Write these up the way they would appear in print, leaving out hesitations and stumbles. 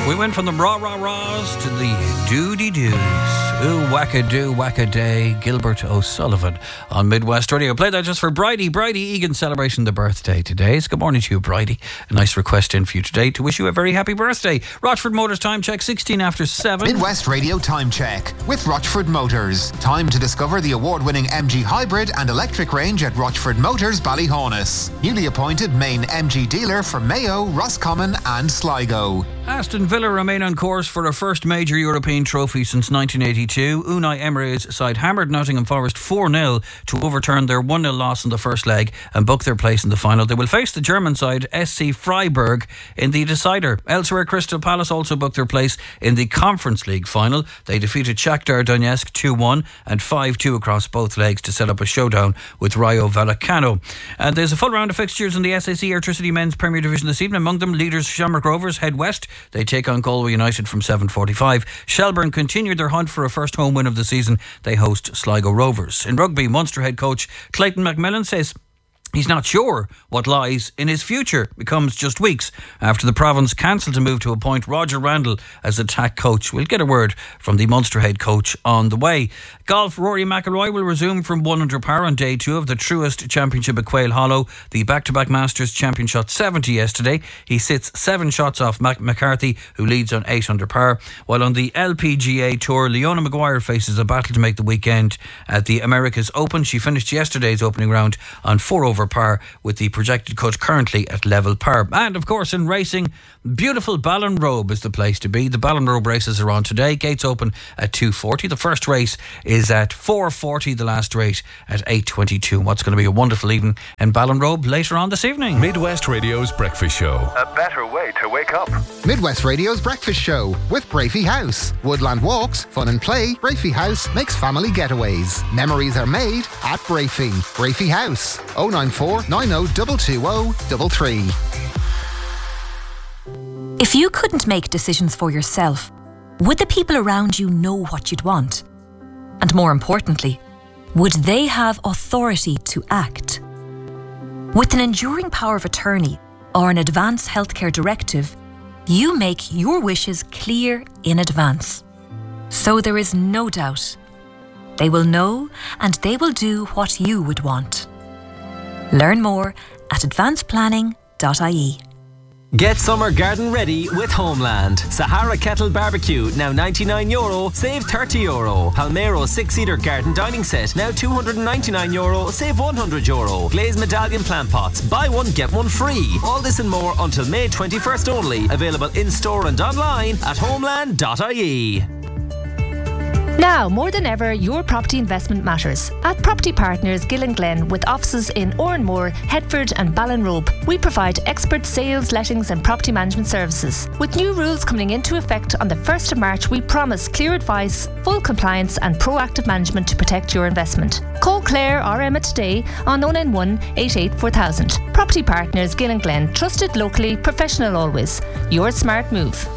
We went from the rah-rah-rahs to the doody-doos. Ooh, whack-a-day, Gilbert O'Sullivan on Midwest Radio. Play that just for Bridie. Bridie Egan celebrating the birthday today. So good morning to you, Bridie. A nice request in for you today to wish you a very happy birthday. Rochford Motors time check, 16 after 7. Midwest Radio time check with Rochford Motors. Time to discover the award-winning MG hybrid and electric range at Rochford Motors, Ballyhaunis. Newly appointed main MG dealer for Mayo, Roscommon and Sligo. Aston Villa remain on course for a first major European trophy since 1982. Unai Emery's side hammered Nottingham Forest 4-0 to overturn their 1-0 loss in the first leg and book their place in the final. They will face the German side SC Freiburg in the decider. Elsewhere, Crystal Palace also booked their place in the Conference League final. They defeated Shakhtar Donetsk 2-1 and 5-2 across both legs to set up a showdown with Rayo Vallecano. And there's a full round of fixtures in the SAC Airtricity Men's Premier Division this evening. Among them, leaders Shamrock Rovers head west. They take on Galway United from 7:45. Shelbourne continued their hunt for a first home win of the season. They host Sligo Rovers. In rugby, Munster head coach Clayton McMillan says he's not sure what lies in his future. It comes just weeks after the province cancelled a move to appoint Roger Randall as attack coach. We'll get a word from the Munster head coach on the way. Golf, Rory McIlroy will resume from 100 par on day 2 of the Truist Championship at Quail Hollow. The back-to-back Masters champion shot 70 yesterday. He sits 7 shots off McCarthy, who leads on 8 under par. While on the LPGA Tour, Leona Maguire faces a battle to make the weekend at the Americas Open. She finished yesterday's opening round on 4 over par, with the projected cut currently at level par. And of course, in racing, beautiful Ballinrobe is the place to be. The Ballinrobe races are on today. Gates open at 2:40. The first race is at 4:40. The last race at 8:22. What's going to be a wonderful evening in Ballinrobe later on this evening. Midwest Radio's Breakfast Show. A better way to wake up. Midwest Radio's Breakfast Show with Brafey House. Woodland walks, fun and play. Brafey House makes family getaways. Memories are made at Brafey. Brafey House. 094 90 220 33. If you couldn't make decisions for yourself, would the people around you know what you'd want? And more importantly, would they have authority to act? With an enduring power of attorney or an advance healthcare directive, you make your wishes clear in advance. So there is no doubt. They will know and they will do what you would want. Learn more at advanceplanning.ie. Get summer garden ready with Homeland. Sahara Kettle Barbecue, now €99, save €30. Palmero 6-seater garden dining set, now €299, save €100. Glazed medallion plant pots, buy one, get one free. All this and more until May 21st only. Available in-store and online at homeland.ie. Now, more than ever, your property investment matters. At Property Partners Gillinghlen, with offices in Oranmore, Headford and Ballinrobe, we provide expert sales, lettings and property management services. With new rules coming into effect on the 1st of March, we promise clear advice, full compliance and proactive management to protect your investment. Call Claire or Emma today on 091 88 4000. Property Partners Gillinghlen, trusted locally, professional always. Your smart move.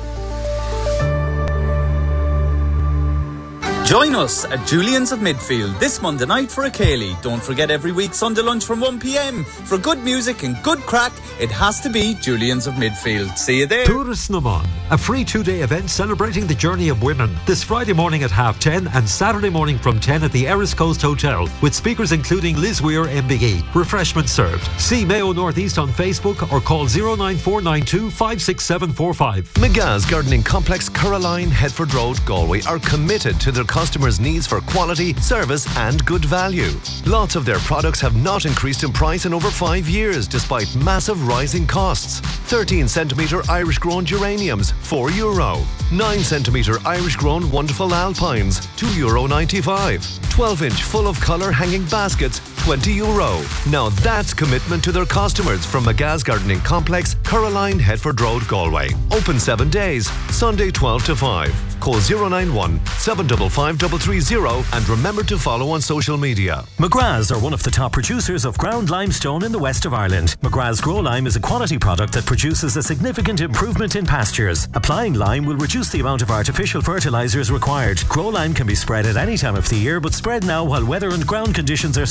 Join us at Julian's of Midfield this Monday night for a Cayley. Don't forget every week Sunday lunch from 1 p.m. For good music and good crack, it has to be Julian's of Midfield. See you there. Tourist Naman, a free 2-day event celebrating the journey of women. This Friday morning at 10:30 and Saturday morning from 10 at the Eris Coast Hotel, with speakers including Liz Weir MBE. Refreshments served. See Mayo Northeast on Facebook or call 09492 56745. McGa's Gardening Complex, Caroline, Headford Road, Galway are committed to their customers' needs for quality, service and good value. Lots of their products have not increased in price in over 5 years despite massive rising costs. 13cm Irish grown geraniums, €4. 9cm Irish grown wonderful alpines, €2.95. 12-inch full of colour hanging baskets, €20. Now that's commitment to their customers from McGa's Gardening Complex, Caroline, Headford Road, Galway. Open 7 days, Sunday 12 to 5. Call 091 755 330 and remember to follow on social media. McGrath's are one of the top producers of ground limestone in the west of Ireland. McGrath's Grow Lime is a quality product that produces a significant improvement in pastures. Applying lime will reduce the amount of artificial fertilisers required. Grow Lime can be spread at any time of the year, but spread now while weather and ground conditions are suitable.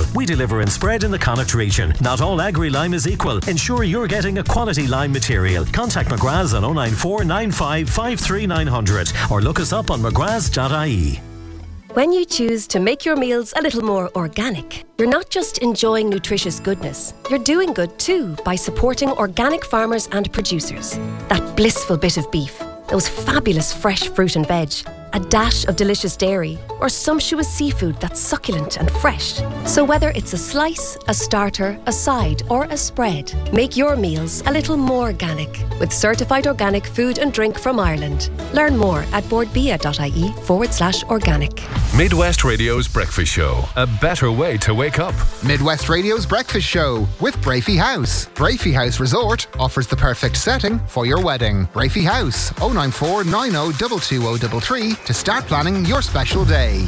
We deliver in spread in the Connacht region. Not all Agri lime is equal. Ensure you're getting a quality lime material. Contact McGrath's on 094 95 53 900 or look us up on mcgraths.ie. When you choose to make your meals a little more organic, you're not just enjoying nutritious goodness, you're doing good too by supporting organic farmers and producers. That blissful bit of beef, those fabulous fresh fruit and veg, a dash of delicious dairy, or sumptuous seafood that's succulent and fresh. So whether it's a slice, a starter, a side, or a spread, make your meals a little more organic with certified organic food and drink from Ireland. Learn more at boardbia.ie/organic. Midwest Radio's Breakfast Show. A better way to wake up. Midwest Radio's Breakfast Show with Brafey House. Brafey House Resort offers the perfect setting for your wedding. Brafey House, 094 90 22033 to start planning your special day.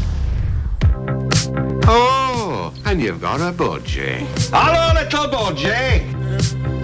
Oh, and you've got a budgie. Hello, little budgie.